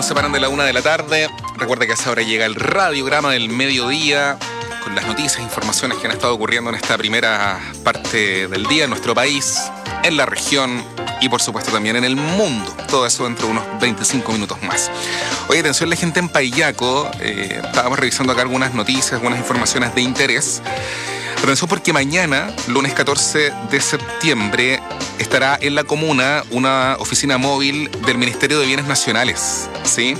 separan de la 1 de la tarde. Recuerda que a esa hora llega el radiograma del mediodía con las noticias e informaciones que han estado ocurriendo en esta primera parte del día en nuestro país, en la región y por supuesto también en el mundo. Todo eso dentro de unos 25 minutos más. Oye, atención la gente en Paillaco. Estábamos revisando acá algunas noticias, algunas informaciones de interés. Atención porque mañana, lunes 14 de septiembre, estará en la comuna una oficina móvil del Ministerio de Bienes Nacionales, ¿sí?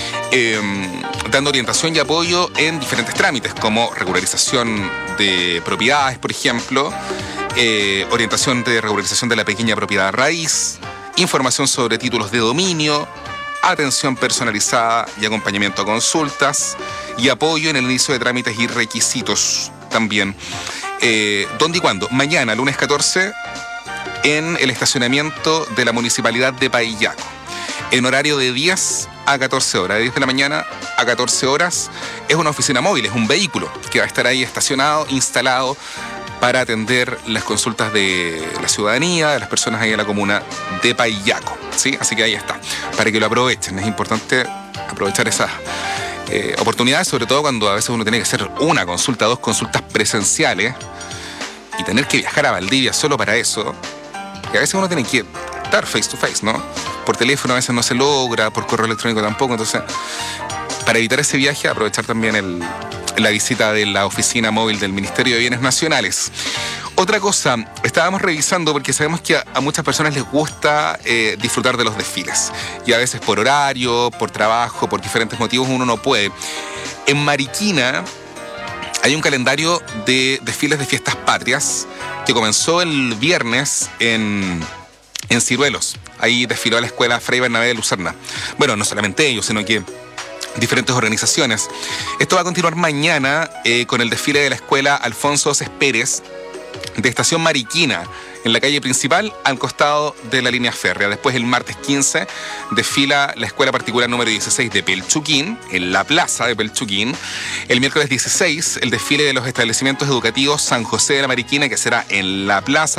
Dando orientación y apoyo en diferentes trámites, como regularización de propiedades, por ejemplo, orientación de regularización de la pequeña propiedad raíz, información sobre títulos de dominio, atención personalizada y acompañamiento a consultas y apoyo en el inicio de trámites y requisitos también. ¿Dónde y cuándo? Mañana, lunes 14, en el estacionamiento de la Municipalidad de Paillaco, en horario de 10 a 14 horas, de 10 de la mañana a 14 horas. Es una oficina móvil, es un vehículo que va a estar ahí estacionado, instalado, para atender las consultas de la ciudadanía, de las personas ahí en la comuna de Paillaco, ¿sí? Así que ahí está, para que lo aprovechen. Es importante aprovechar esas oportunidades, sobre todo cuando a veces uno tiene que hacer una consulta, 2 consultas presenciales y tener que viajar a Valdivia solo para eso, que a veces uno tiene que estar face to face, ¿no? Por teléfono a veces no se logra, por correo electrónico tampoco. Entonces, para evitar ese viaje, aprovechar también la visita de la oficina móvil del Ministerio de Bienes Nacionales. Otra cosa, estábamos revisando porque sabemos que a muchas personas les gusta disfrutar de los desfiles. Y a veces por horario, por trabajo, por diferentes motivos uno no puede. En Mariquina hay un calendario de desfiles de fiestas patrias que comenzó el viernes en Ciruelos. Ahí desfiló la escuela Fray Bernabé de Lucerna. Bueno, no solamente ellos, sino que diferentes organizaciones. Esto va a continuar mañana con el desfile de la escuela Alfonso Céspedes de Estación Mariquina, en la calle principal, al costado de la línea férrea. Después, el martes 15, desfila la escuela particular número 16 de Pelchuquín, en la plaza de Pelchuquín. El miércoles 16, el desfile de los establecimientos educativos San José de la Mariquina, que será en la plaza